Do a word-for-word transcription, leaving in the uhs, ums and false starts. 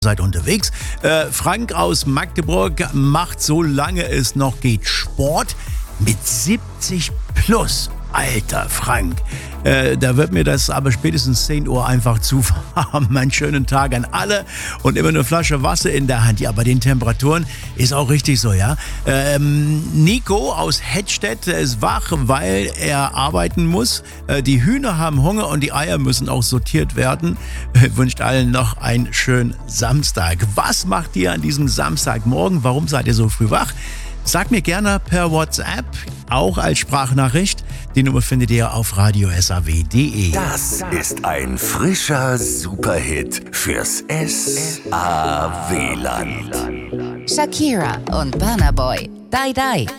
Seid unterwegs. Äh, Frank aus Magdeburg macht, solange es noch geht, Sport mit siebzig plus. Alter Frank, äh, da wird mir das aber spätestens zehn Uhr einfach zu warm. Einen schönen Tag an alle und immer eine Flasche Wasser in der Hand. Ja, bei den Temperaturen ist auch richtig so, ja. Ähm, Nico aus Hettstedt ist wach, weil er arbeiten muss. Äh, die Hühner haben Hunger und die Eier müssen auch sortiert werden. Äh, wünscht allen noch einen schönen Samstag. Was macht ihr an diesem Samstagmorgen? Warum seid ihr so früh wach? Sagt mir gerne per WhatsApp, auch als Sprachnachricht. Die Nummer findet ihr auf radio s a w punkt d e. Das ist ein frischer Superhit fürs S A W-Land. Shakira und Burna Boy, Die Die.